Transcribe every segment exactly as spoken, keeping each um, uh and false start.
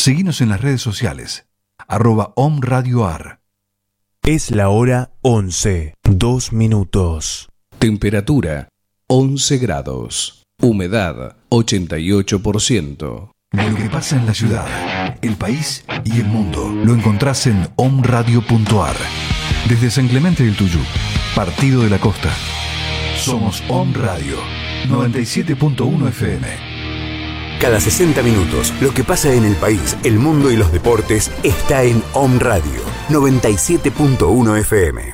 Seguinos en las redes sociales, arroba omradioar. Es la hora once, dos minutos. Temperatura once grados. Humedad ochenta y ocho por ciento. Lo que pasa en la ciudad, el país y el mundo lo encontrás en omradio punto ar. Desde San Clemente del Tuyú, Partido de la Costa. Somos Om Radio noventa y siete punto uno F M. Cada sesenta minutos, lo que pasa en el país, el mundo y los deportes está en Om Radio noventa y siete punto uno F M.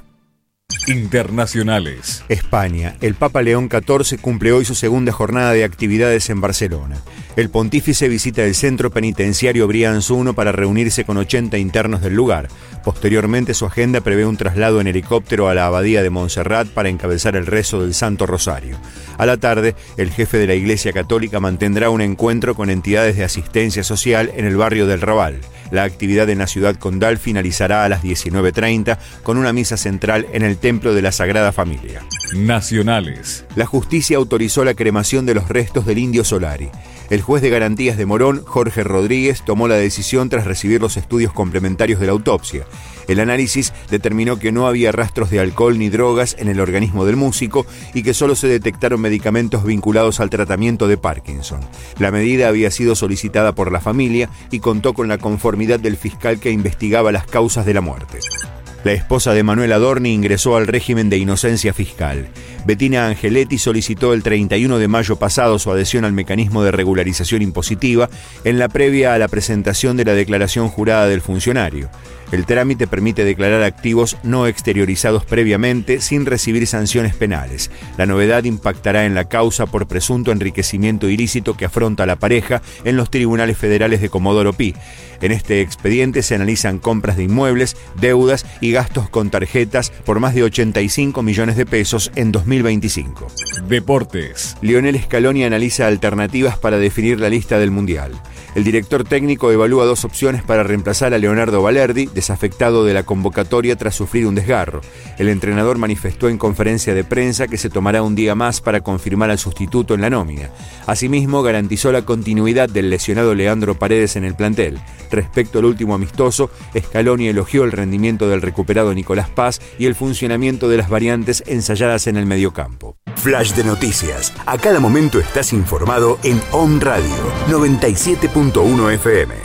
Internacionales. España. El Papa León catorce cumple hoy su segunda jornada de actividades en Barcelona. El pontífice visita el centro penitenciario Brians uno para reunirse con ochenta internos del lugar. Posteriormente, su agenda prevé un traslado en helicóptero a la abadía de Montserrat para encabezar el rezo del Santo Rosario. A la tarde, el jefe de la Iglesia Católica mantendrá un encuentro con entidades de asistencia social en el barrio del Raval. La actividad en la ciudad condal finalizará a las diecinueve treinta con una misa central en el Templo de la Sagrada Familia. Nacionales. La justicia autorizó la cremación de los restos del Indio Solari. El juez de garantías de Morón, Jorge Rodríguez, tomó la decisión tras recibir los estudios complementarios de la autopsia. El análisis determinó que no había rastros de alcohol ni drogas en el organismo del músico y que solo se detectaron medicamentos vinculados al tratamiento de Parkinson. La medida había sido solicitada por la familia y contó con la conformidad del fiscal que investigaba las causas de la muerte. La esposa de Manuel Adorni ingresó al régimen de inocencia fiscal. Bettina Angeletti solicitó el treinta y uno de mayo pasado su adhesión al mecanismo de regularización impositiva en la previa a la presentación de la declaración jurada del funcionario. El trámite permite declarar activos no exteriorizados previamente sin recibir sanciones penales. La novedad impactará en la causa por presunto enriquecimiento ilícito que afronta la pareja en los tribunales federales de Comodoro Pi. En este expediente se analizan compras de inmuebles, deudas y gastos con tarjetas por más de ochenta y cinco millones de pesos en dos mil veinticinco. Deportes. Lionel Scaloni analiza alternativas para definir la lista del Mundial. El director técnico evalúa dos opciones para reemplazar a Leonardo Valerdi, desafectado de la convocatoria tras sufrir un desgarro. El entrenador manifestó en conferencia de prensa que se tomará un día más para confirmar al sustituto en la nómina. Asimismo, garantizó la continuidad del lesionado Leandro Paredes en el plantel. Respecto al último amistoso, Scaloni elogió el rendimiento del recuperado Nicolás Paz y el funcionamiento de las variantes ensayadas en el mediocampo. Flash de noticias. A cada momento estás informado en Om Radio noventa y siete punto uno F M.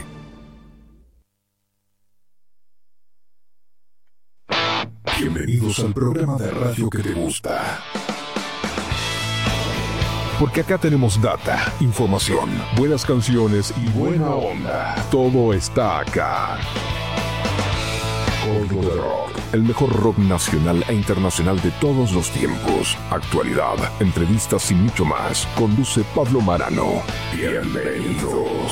Bienvenidos al programa de radio que te gusta. Porque acá tenemos data, información, buenas canciones y buena onda. Todo está acá. Gordo de Rock, el mejor rock nacional e internacional de todos los tiempos. Actualidad, entrevistas y mucho más. Conduce Pablo Marano. Bienvenidos.